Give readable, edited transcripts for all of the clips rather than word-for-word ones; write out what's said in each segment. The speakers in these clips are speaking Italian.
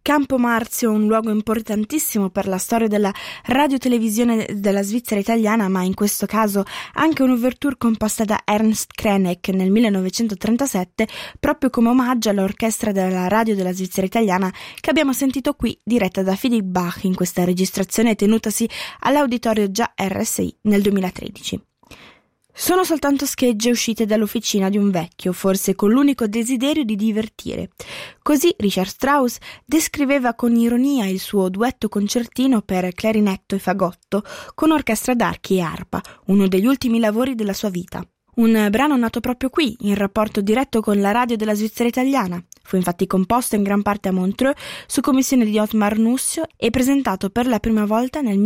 Campo Marzio, un luogo importantissimo per la storia della radiotelevisione della Svizzera italiana, ma in questo caso anche un'ouverture composta da Ernst Krenek nel 1937, proprio come omaggio all'orchestra della radio della Svizzera italiana che abbiamo sentito qui, diretta da Philipp Bach in questa registrazione tenutasi all'Auditorio Già RSI nel 2013. Sono soltanto schegge uscite dall'officina di un vecchio, forse con l'unico desiderio di divertire. Così Richard Strauss descriveva con ironia il suo duetto concertino per clarinetto e fagotto con orchestra d'archi e arpa, uno degli ultimi lavori della sua vita. Un brano nato proprio qui, in rapporto diretto con la radio della Svizzera italiana. Fu infatti composto in gran parte a Montreux su commissione di Ottmar Nussio e presentato per la prima volta nel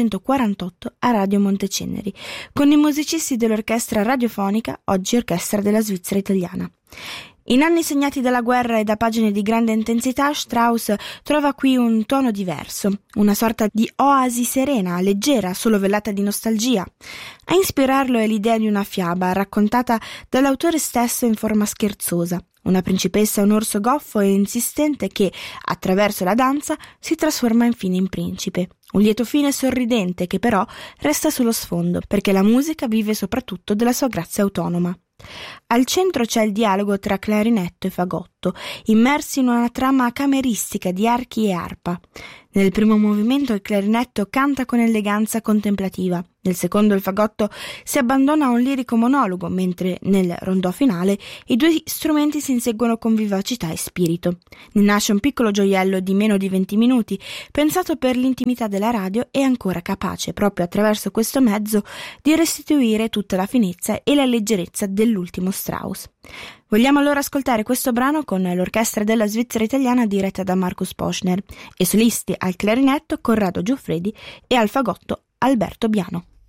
1948 a Radio Monteceneri, con i musicisti dell'orchestra radiofonica, oggi orchestra della Svizzera italiana. In anni segnati dalla guerra e da pagine di grande intensità, Strauss trova qui un tono diverso, una sorta di oasi serena, leggera, solo velata di nostalgia. A ispirarlo è l'idea di una fiaba raccontata dall'autore stesso in forma scherzosa. Una principessa e un orso goffo e insistente che, attraverso la danza, si trasforma infine in principe. Un lieto fine sorridente che però resta sullo sfondo, perché la musica vive soprattutto della sua grazia autonoma. Al centro c'è il dialogo tra clarinetto e fagotto, immersi in una trama cameristica di archi e arpa. Nel primo movimento il clarinetto canta con eleganza contemplativa, nel secondo il fagotto si abbandona a un lirico monologo, mentre nel rondò finale i due strumenti si inseguono con vivacità e spirito. Ne nasce un piccolo gioiello di meno di 20 minuti, pensato per l'intimità della radio e ancora capace, proprio attraverso questo mezzo, di restituire tutta la finezza e la leggerezza dell'ultimo Strauss. Vogliamo allora ascoltare questo brano con l'orchestra della Svizzera italiana diretta da Markus Poschner e solisti al clarinetto Corrado Giuffredi e al fagotto Alberto Biano.